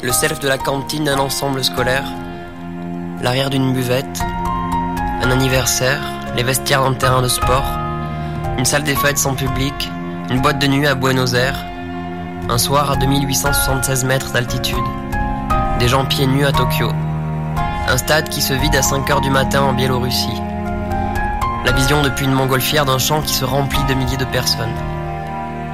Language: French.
Le self de la cantine d'un ensemble scolaire, l'arrière d'une buvette, un anniversaire, les vestiaires d'un terrain de sport, une salle des fêtes sans public, une boîte de nuit à Buenos Aires, un soir à 2876 mètres d'altitude, des gens pieds nus à Tokyo, un stade qui se vide à 5h du matin en Biélorussie, la vision depuis une montgolfière d'un champ qui se remplit de milliers de personnes.